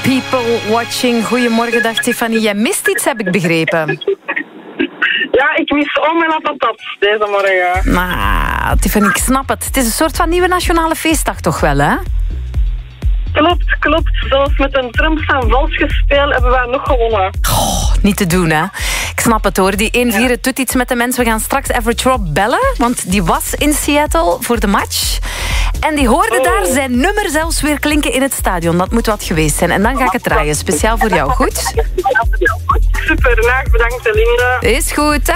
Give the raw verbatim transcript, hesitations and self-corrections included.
People watching. Goedemorgen, dag Tiffany. Jij mist iets, heb ik begrepen. Ja, ik mis om en patat deze morgen. Nou, Tiffany, ik snap het. Het is een soort van nieuwe nationale feestdag toch wel, hè? Klopt, klopt. Zelfs met een Trumps en Valsgespeel hebben wij nog gewonnen. Oh, niet te doen, hè? Ik snap het, hoor. Die één vier, het doet iets met de mensen. We gaan straks Average Rob bellen, want die was in Seattle voor de match. En die hoorde oh. daar zijn nummer zelfs weer klinken in het stadion. Dat moet wat geweest zijn. En dan ga ik het draaien, speciaal voor jou, goed? Super, nacht bedankt, Linda. Is goed, hè?